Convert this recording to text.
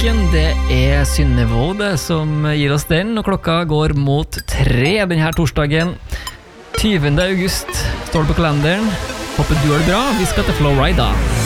musikken, det Synnevold som gir oss den, og klokka går mot 3 denne torsdagen. 20. august står det på kalenderen. Håper du har det bra. Vi skal til Flowrida.